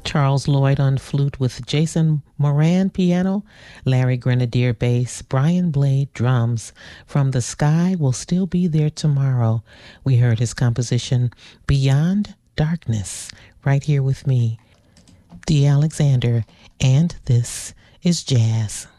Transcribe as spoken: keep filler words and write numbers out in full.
Charles Lloyd on flute with Jason Moran piano, Larry Grenadier bass, Brian Blade drums. From the Sky Will Still Be There Tomorrow, we heard his composition Beyond Darkness right here with me, Dee Alexander, and this is Jazz.